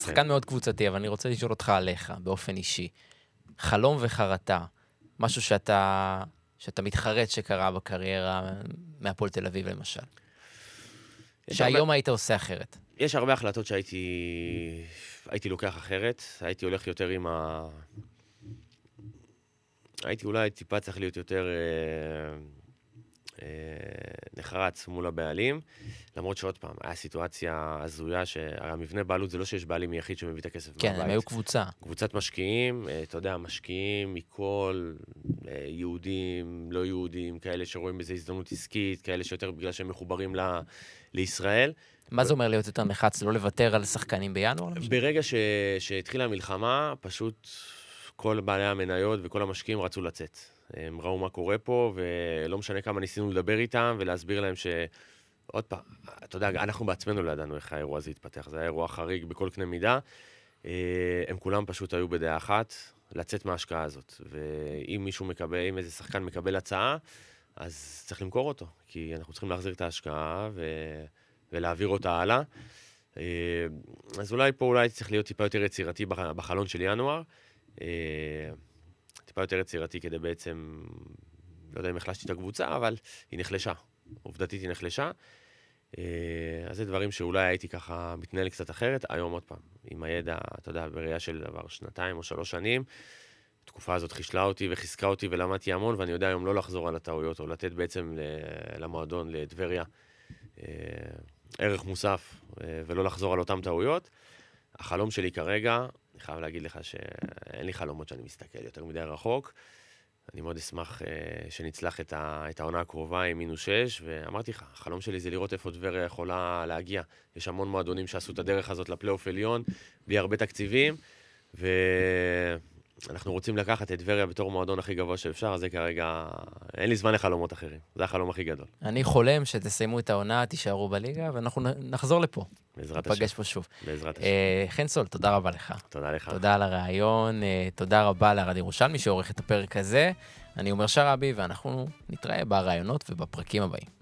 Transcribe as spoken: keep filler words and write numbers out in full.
שחקן מאוד קבוצתי, אבל אני רוצה לשאול אותך עליך, באופן אישי. חלום וחרטה, משהו שאתה, שאתה מתחרט שקרה בקריירה מהפועל תל אביב, למשל. שהיום הרבה... היית עושה אחרת. יש הרבה החלטות שהייתי הייתי לוקח אחרת. הייתי הולך יותר עם ה... הייתי אולי טיפה צריך להיות יותר אה, אה, נחרץ מול הבעלים, למרות שעוד פעם, היה סיטואציה הזויה שהמבנה בעלות זה לא שיש בעלים יחיד שמביא את הכסף כן, מהבית. הם היו קבוצה. קבוצת משקיעים, אתה יודע, משקיעים מכל, יהודים, לא יהודים, כאלה שרואים בזה הזדמנות עסקית, כאלה שיותר בגלל שהם מחוברים ל, לישראל. מה זה אומר להיות יותר נחץ? לא לוותר על שחקנים בינואר? ברגע ש, שהתחילה המלחמה, פשוט כל בעלי המניות וכל המשקיעים רצו לצאת. הם ראו מה קורה פה, ולא משנה כמה ניסינו לדבר איתם ולהסביר להם ש... עוד פעם, אתה יודע, אנחנו בעצמנו לא ידענו איך האירוע הזה התפתח. זה היה אירוע חריג בכל קנה מידה. הם כולם פשוט היו בדעה אחת, לצאת מההשקעה הזאת. ואם מישהו מקבל, אם איזה שחקן מקבל הצעה, אז צריך למכור אותו. כי אנחנו צריכים להחזיר את ההשקעה ו... ולהעביר אותה הלאה. אז אולי פה אולי צריך להיות טיפה יותר יצירתי בחלון של ינואר. טיפה יותר יצירתי כדי בעצם, לא יודע אם החלשתי את הקבוצה, אבל היא נחלשה. עובדתית היא נחלשה. אז זה דברים שאולי הייתי ככה מתנהל קצת אחרת. היום עוד פעם, עם הידע, אתה יודע, בראייה של דבר שנתיים או שלוש שנים, התקופה הזאת חישלה אותי וחיזקה אותי ולמדתי המון, ואני יודע היום לא לחזור על הטעויות, או לתת בעצם למועדון, לדבריה, ערך מוסף, ולא לחזור על אותם טעויות. החלום שלי כרגע, אני חייב להגיד לך שאין לי חלומות שאני מסתכל יותר מדי רחוק. אני מאוד אשמח שנצלח את, ה, את העונה הקרובה עם מינוס שש, ואמרתי לך, החלום שלי זה לראות איפה דבריה יכולה להגיע. יש המון מועדונים שעשו את הדרך הזאת לפלייאוף עליון, בלי הרבה תקציבים, ואנחנו רוצים לקחת את דבריה בתור מועדון הכי גבוה שאפשר, אז זה כרגע, אין לי זמן לחלומות אחרים. זה החלום הכי גדול. אני חולם שתסיימו את העונה, תישארו בליגה, ואנחנו נחזור לפה. בעזרת השם. נפגש פה שוב. בעזרת השם. חן סול, תודה רבה לך. תודה לך. תודה על הרעיון, תודה רבה לארד ירושלמי שעורך את הפרק הזה. אני אומר שרבי, ואנחנו נתראה ברעיונות ובפרקים הבאים.